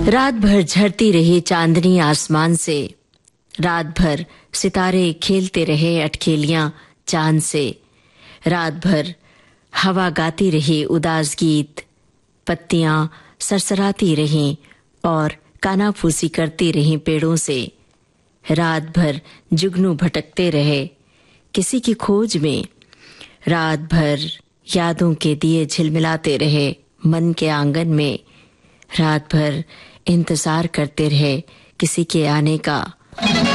रात भर झड़ती रही चांदनी आसमान से, रात भर सितारे खेलते रहे अटखेलियां चांद से, रात भर हवा गाती रही उदास गीत, पत्तियां सरसराती रहीं और कानाफूसी करती रहीं पेड़ों से, रात भर जुगनू भटकते रहे किसी की खोज में, रात भर यादों के दिए झिलमिलाते रहे मन के आंगन में, रात भर इंतजार करते रहे किसी के आने का।